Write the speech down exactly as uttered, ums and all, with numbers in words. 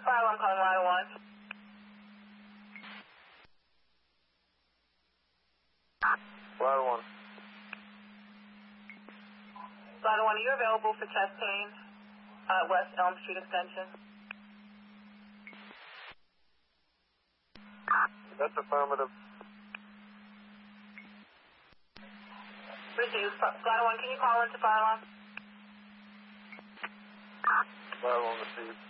Fire alarm calling ladder one. Ladder one. Ladder one, are you available for chest pain at West Elm Street Extension? That's affirmative. Received. Ladder one, can you call into fire alarm? Ladder one received.